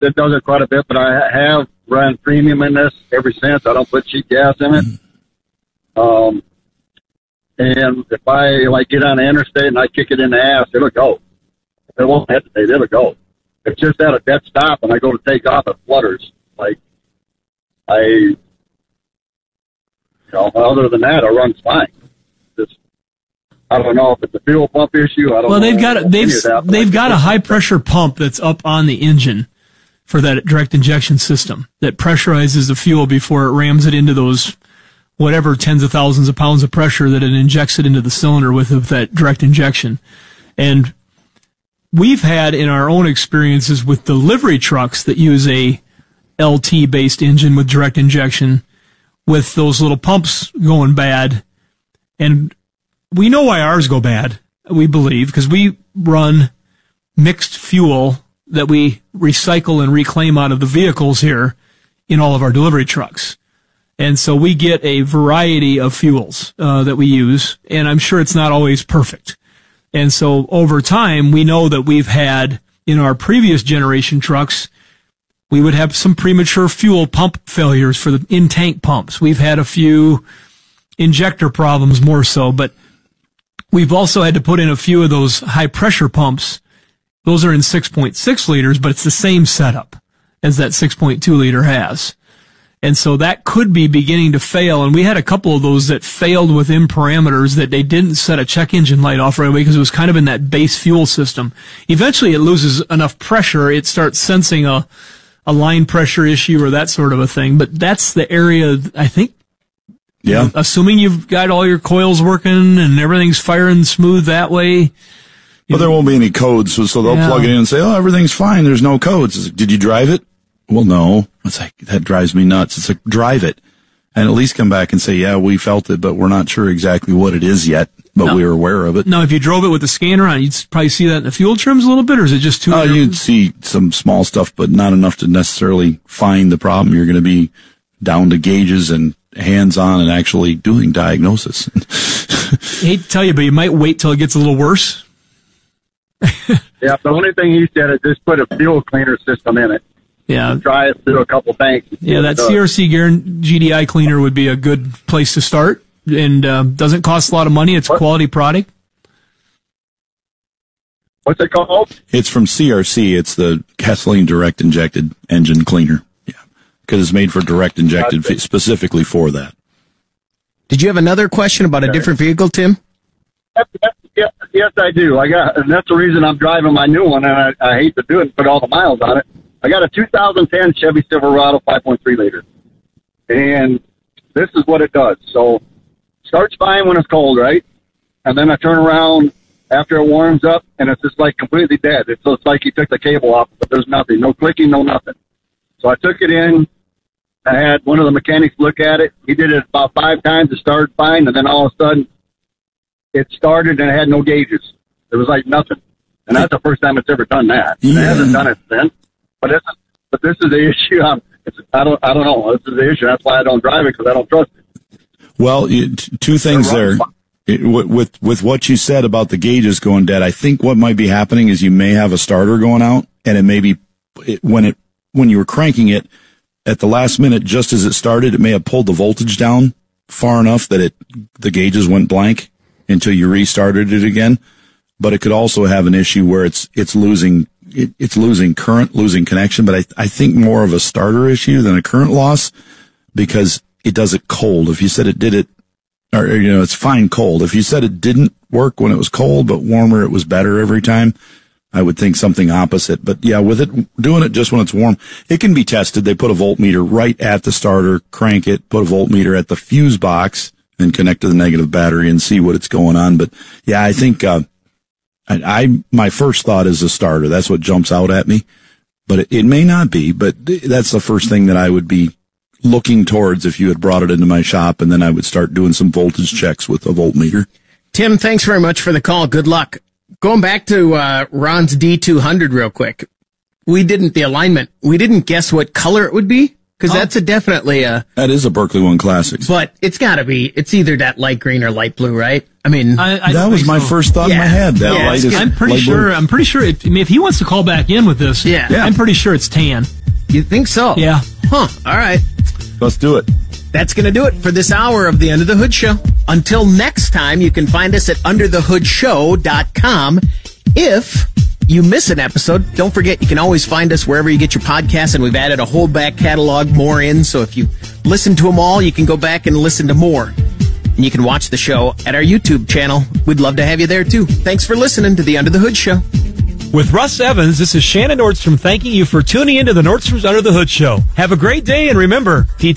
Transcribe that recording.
that does it quite a bit, but I have run premium in this ever since. I don't put cheap gas in it. And if I get on the interstate and I kick it in the ass, it'll go. It won't hesitate. It'll go. It's just at a dead stop and I go to take off, it flutters. Other than that, I run fine. I don't know if it's a fuel pump issue. I don't know. They've got a high pressure pump that's up on the engine for that direct injection system that pressurizes the fuel before it rams it into those whatever tens of thousands of pounds of pressure that it injects it into the cylinder with that direct injection. And we've had in our own experiences with delivery trucks that use a LT based engine with direct injection with those little pumps going bad. And we know why ours go bad, we believe, because we run mixed fuel that we recycle and reclaim out of the vehicles here in all of our delivery trucks. And so we get a variety of fuels that we use, and I'm sure it's not always perfect. And so over time, we know that we've had, in our previous generation trucks, we would have some premature fuel pump failures for the in-tank pumps. We've had a few injector problems more so, but we've also had to put in a few of those high-pressure pumps. Those are in 6.6 liters, but it's the same setup as that 6.2 liter has. And so that could be beginning to fail. And we had a couple of those that failed within parameters that they didn't set a check engine light off right away because it was kind of in that base fuel system. Eventually it loses enough pressure. It starts sensing a line pressure issue or that sort of a thing. But that's the area, I think. Yeah. Assuming you've got all your coils working and everything's firing smooth that way. Well, there won't be any codes, so they'll plug it in and say, oh, everything's fine. There's no codes. It's like, did you drive it? Well, no. It's like, that drives me nuts. It's like, drive it. And at least come back and say, yeah, we felt it, but we're not sure exactly what it is yet, but we're aware of it. Now, if you drove it with the scanner on, you'd probably see that in the fuel trims a little bit, or is it just too... You'd see some small stuff, but not enough to necessarily find the problem. You're going to be down to gauges and hands-on and actually doing diagnosis. I hate to tell you, but you might wait till it gets a little worse. Yeah, the only thing he said is just put a fuel cleaner system in it. Yeah. Try it through a couple tanks. Yeah, that CRC GDI cleaner would be a good place to start, and doesn't cost a lot of money. It's a quality product. What's it called? It's from CRC. It's the gasoline direct injected engine cleaner. Yeah, because it's made for direct injected specifically for that. Did you have another question about a different vehicle, Tim? Yes, I do. And that's the reason I'm driving my new one, and I hate to do it and put all the miles on it. I got a 2010 Chevy Silverado 5.3 liter, and this is what it does. So, starts fine when it's cold, right? And then I turn around after it warms up, and it's just like completely dead. It's like you took the cable off, but there's nothing, no clicking, no nothing. So I took it in. I had one of the mechanics look at it. He did it about 5 times. It started fine, and then all of a sudden, it started and it had no gauges. It was like nothing. And that's the first time it's ever done that. Yeah. It hasn't done it since. But this is the issue. I don't know. This is the issue. That's why I don't drive it, because I don't trust it. Well, two things there. With what you said about the gauges going dead, I think what might be happening is you may have a starter going out, and it may be when you were cranking it at the last minute, just as it started, it may have pulled the voltage down far enough that the gauges went blank until you restarted it again. But it could also have an issue where it's losing current, losing connection. But I think more of a starter issue than a current loss, because it does it cold. If you said it did it, or it's fine cold. If you said it didn't work when it was cold, but warmer, it was better every time, I would think something opposite. But yeah, with it, doing it just when it's warm, it can be tested. They put a voltmeter right at the starter, crank it, put a voltmeter at the fuse box, and connect to the negative battery and see what it's going on. But yeah, I think, my first thought is a starter. That's what jumps out at me, but it may not be, but that's the first thing that I would be looking towards if you had brought it into my shop, and then I would start doing some voltage checks with a voltmeter. Tim, thanks very much for the call. Good luck. Going back to Ron's D200 real quick. The alignment, we didn't guess what color it would be, Because that's definitely a... That is a Berkeley One Classics. But it's got to be, it's either that light green or light blue, right? I mean... that was my first thought in my head. That light is I'm pretty sure if he wants to call back in with this, I'm pretty sure it's tan. You think so? Yeah. Huh. All right. Let's do it. That's going to do it for this hour of the Under the Hood Show. Until next time, you can find us at underthehoodshow.com. If you miss an episode, don't forget you can always find us wherever you get your podcasts, and we've added a whole back catalog more in, so if you listen to them all, you can go back and listen to more. And you can watch the show at our YouTube channel. We'd love to have you there, too. Thanks for listening to the Under the Hood Show. With Russ Evans, this is Shannon Nordstrom thanking you for tuning into the Nordstrom's Under the Hood Show. Have a great day, and remember,